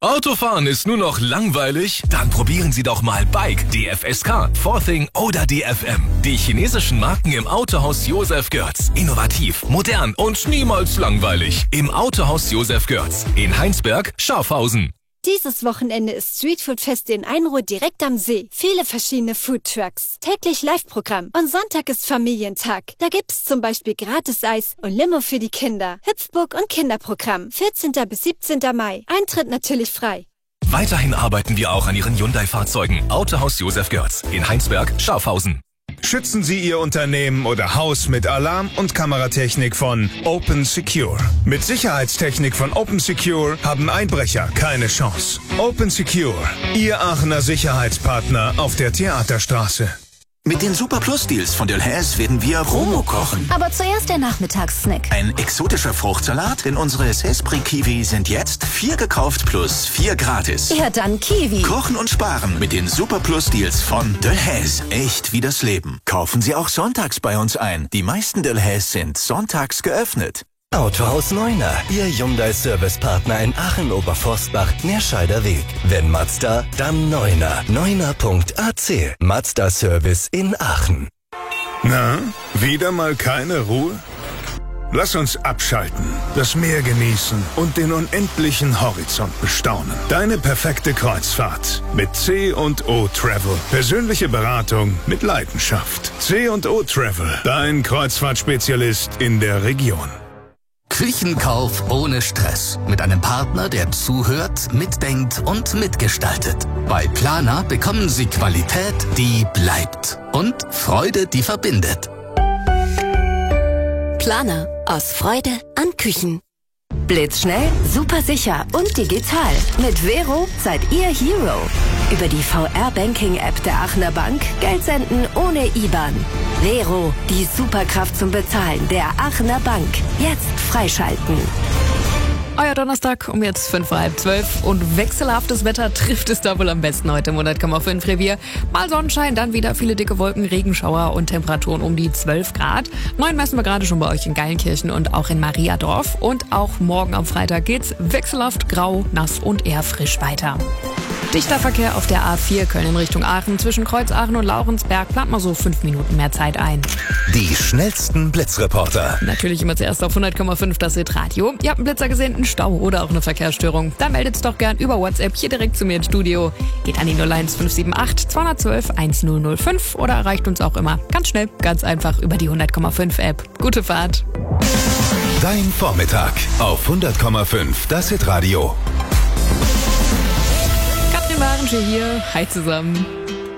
Autofahren ist nur noch langweilig? Dann probieren Sie doch mal Bike, DFSK, 4Thing oder DFM. Die chinesischen Marken im Autohaus Josef Görz. Innovativ, modern und niemals langweilig. Im Autohaus Josef Görz. In Heinsberg, Schafhausen. Dieses Wochenende ist Streetfood-Fest in Einruhr direkt am See. Viele verschiedene Foodtrucks. Täglich Live-Programm. Und Sonntag ist Familientag. Da gibt's zum Beispiel Gratis-Eis und Limo für die Kinder. Hüpfburg und Kinderprogramm. 14. bis 17. Mai. Eintritt natürlich frei. Weiterhin arbeiten wir auch an Ihren Hyundai-Fahrzeugen. Autohaus Josef Görz. In Heinsberg, Schafhausen. Schützen Sie Ihr Unternehmen oder Haus mit Alarm- und Kameratechnik von Open Secure. Mit Sicherheitstechnik von Open Secure haben Einbrecher keine Chance. Open Secure, Ihr Aachener Sicherheitspartner auf der Theaterstraße. Mit den Super Plus Deals von Delhaize werden wir Promo kochen. Aber zuerst der Nachmittagssnack. Ein exotischer Fruchtsalat, denn unsere Sespri-Kiwi sind jetzt 4 gekauft plus 4 gratis. Ja, dann Kiwi. Kochen und sparen mit den Super Plus Deals von Delhaize. Echt wie das Leben. Kaufen Sie auch sonntags bei uns ein. Die meisten Delhaize sind sonntags geöffnet. Autohaus Neuner, Ihr Hyundai-Servicepartner in Aachen-Oberforstbach, Nerscheider Weg. Wenn Mazda, dann Neuner. Neuner.ac. Mazda Service in Aachen. Na, wieder mal keine Ruhe? Lass uns abschalten, das Meer genießen und den unendlichen Horizont bestaunen. Deine perfekte Kreuzfahrt mit C&O Travel. Persönliche Beratung mit Leidenschaft. C&O Travel, dein Kreuzfahrtspezialist in der Region. Küchenkauf ohne Stress. Mit einem Partner, der zuhört, mitdenkt und mitgestaltet. Bei Planer bekommen Sie Qualität, die bleibt. Und Freude, die verbindet. Planer. Aus Freude an Küchen. Blitzschnell, super sicher und digital. Mit Vero seid ihr Hero. Über die VR-Banking-App der Aachener Bank Geld senden ohne IBAN. Vero, die Superkraft zum Bezahlen der Aachener Bank. Jetzt freischalten. Euer Donnerstag um jetzt 11:55 und wechselhaftes Wetter trifft es da wohl am besten heute im 100,5 Revier. Mal Sonnenschein, dann wieder viele dicke Wolken, Regenschauer und Temperaturen um die 12 Grad. 9 messen wir gerade schon bei euch in Geilenkirchen und auch in Mariadorf. Und auch morgen am Freitag geht's wechselhaft grau, nass und eher frisch weiter. Dichter Verkehr auf der A4 Köln in Richtung Aachen. Zwischen Kreuzaachen und Laurensberg plant mal so 5 Minuten mehr Zeit ein. Die schnellsten Blitzreporter. Natürlich immer zuerst auf 100,5 das Hitradio. Ihr habt einen Blitzer gesehen, einen Stau oder auch eine Verkehrsstörung. Dann meldet's doch gern über WhatsApp hier direkt zu mir ins Studio. Geht an die 01578 212 1005 oder erreicht uns auch immer ganz schnell, ganz einfach über die 100,5 App. Gute Fahrt. Dein Vormittag auf 100,5 das Hitradio. Katrin Warensche hier. Hi zusammen.